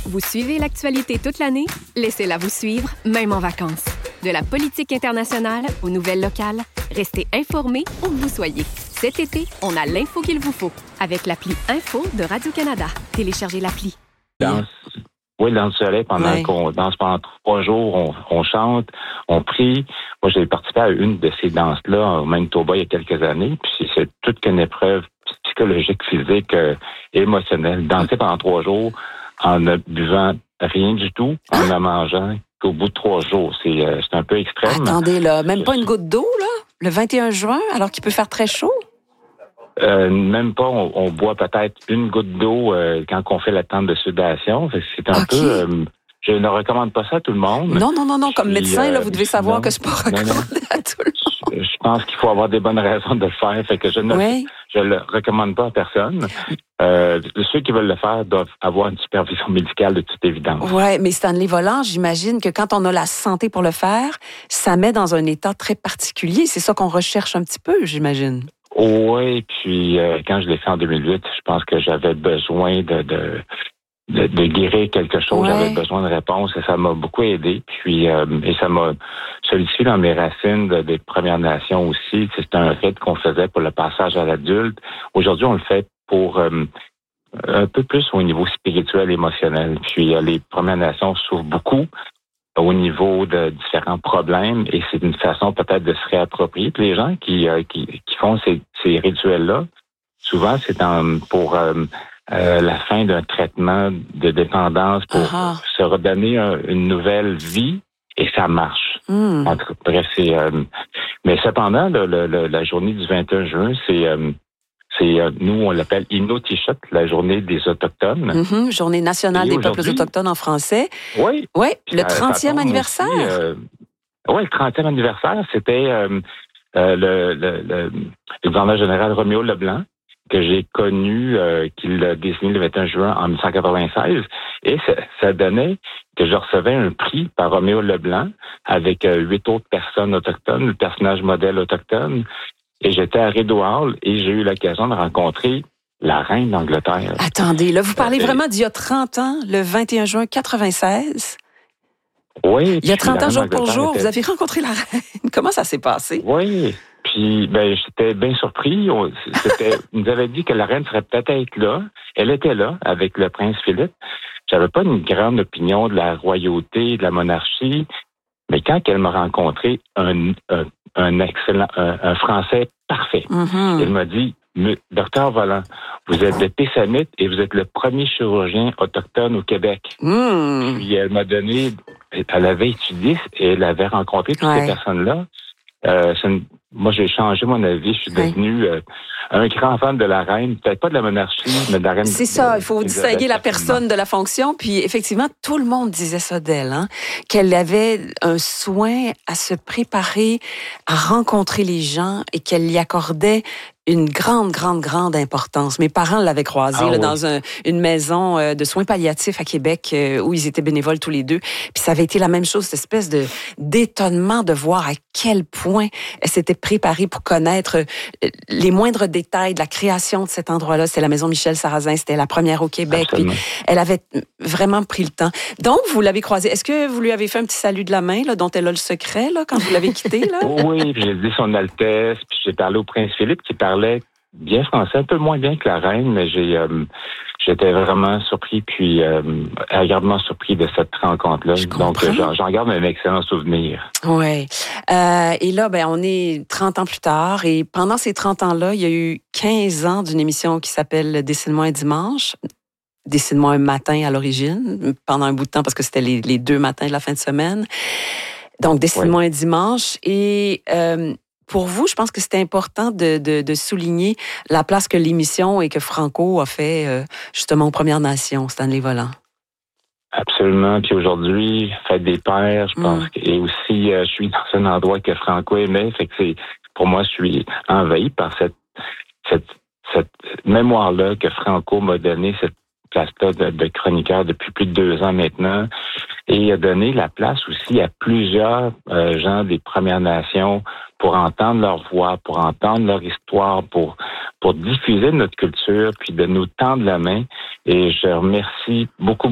Vous suivez l'actualité toute l'année? Laissez-la vous suivre, même en vacances. De la politique internationale aux nouvelles locales, restez informés où que vous soyez. Cet été, on a l'info qu'il vous faut avec l'appli Info de Radio-Canada. Téléchargez l'appli. Dans le soleil, pendant qu'on danse pendant 3 jours, on chante, on prie. Moi, j'ai participé à une de ces danses-là au Manitoba il y a quelques années, puis c'est toute qu'une épreuve psychologique, physique, émotionnelle. Danser pendant 3 jours en ne buvant rien du tout, en ne mangeant qu'au bout de 3 jours. C'est un peu extrême. Attendez, là, même pas une goutte d'eau, là? Le 21 juin, alors qu'il peut faire très chaud? Même pas. On boit peut-être une goutte d'eau quand on fait la tente de sudation. C'est un peu... je ne recommande pas ça à tout le monde. Non. Comme médecin, là, vous devez savoir que c'est pas recommandé à tout le monde. Je pense qu'il faut avoir des bonnes raisons de le faire. Fait que je le recommande pas à personne. Ceux qui veulent le faire doivent avoir une supervision médicale de toute évidence. Oui, mais Stanley Volant, j'imagine que quand on a la santé pour le faire, ça met dans un état très particulier. C'est ça qu'on recherche un petit peu, j'imagine. Oui, puis quand je l'ai fait en 2008, je pense que j'avais besoin de guérir quelque chose. J'avais besoin de réponses et ça m'a beaucoup aidé. Puis et ça m'a solidifié dans mes racines des Premières Nations aussi. C'est un rite qu'on faisait pour le passage à l'adulte. Aujourd'hui, on le fait pour un peu plus au niveau spirituel, émotionnel. Puis les Premières Nations souffrent beaucoup au niveau de différents problèmes et c'est une façon peut-être de se réapproprier. Puis les gens qui font ces rituels-là, souvent c'est pour la fin d'un traitement de dépendance pour se redonner une nouvelle vie et ça marche. Bref, mais cependant, la journée du 21 juin, c'est nous, on l'appelle Inuktitut, la journée des Autochtones. Journée nationale des peuples autochtones en français. Oui. Oui, le 30e anniversaire. Oui, le 30e anniversaire, c'était le gouverneur général Roméo Leblanc, que j'ai connu, qu'il a désigné le 21 juin en 1996. Et ça donnait que je recevais un prix par Roméo Leblanc avec 8 autres personnes autochtones, le personnage modèle autochtone. Et j'étais à Rideau Hall et j'ai eu l'occasion de rencontrer la reine d'Angleterre. Attendez, là, vous parlez vraiment d'il y a 30 ans, le 21 juin 96? Oui. Il y a 30 ans, jour pour jour, vous avez rencontré la reine. Comment ça s'est passé? Oui. Puis, j'étais bien surpris. Il nous avait dit que la reine serait peut-être là. Elle était là avec le prince Philippe. J'avais pas une grande opinion de la royauté, de la monarchie. Mais quand elle m'a rencontré, un excellent, un français parfait. Elle m'a dit, Docteur Volant, vous êtes de Pessamit et vous êtes le premier chirurgien autochtone au Québec. Puis elle m'a donné, elle avait étudié et elle avait rencontré toutes ces personnes-là. Moi, j'ai changé mon avis. Je suis devenu un grand fan de la reine, peut-être pas de la monarchie, mais de la reine. C'est ça, il faut distinguer la personne de la fonction. Puis effectivement, tout le monde disait ça d'elle, qu'elle avait un soin à se préparer, à rencontrer les gens et qu'elle y accordait une grande importance. Mes parents l'avaient croisée dans une maison de soins palliatifs à Québec où ils étaient bénévoles tous les deux. Puis ça avait été la même chose, cette espèce d'étonnement de voir à quel point elle s'était préparée pour connaître les moindres détails de la création de cet endroit-là. C'était la maison Michel Sarrazin, c'était la première au Québec. Puis elle avait vraiment pris le temps. Donc, vous l'avez croisée. Est-ce que vous lui avez fait un petit salut de la main, là, dont elle a le secret, là, quand vous l'avez quittée, là? Oui, puis j'ai dit son Altesse, puis j'ai parlé au prince Philippe qui parlait bien français, un peu moins bien que la reine, mais j'étais vraiment surpris, puis agréablement surpris de cette rencontre-là. Donc, j'en garde un excellent souvenir. Oui. Et là, on est 30 ans plus tard, et pendant ces 30 ans-là, il y a eu 15 ans d'une émission qui s'appelle Dessine-moi un dimanche. Dessine-moi un matin à l'origine, pendant un bout de temps, parce que c'était les 2 matins de la fin de semaine. Donc, Dessine-moi un dimanche. Et pour vous, je pense que c'était important de souligner la place que l'émission et que Franco a fait justement aux Premières Nations, Stanley Volant. Absolument. Puis aujourd'hui, Fête des Pères, je pense. Et aussi, je suis dans un endroit que Franco aimait. Fait que pour moi, je suis envahi par cette mémoire-là que Franco m'a donnée, cette place-là de chroniqueur depuis plus de 2 ans maintenant. Et il a donné la place aussi à plusieurs gens des Premières Nations pour entendre leur voix, pour entendre leur histoire, pour diffuser notre culture, puis de nous tendre la main. Et je remercie beaucoup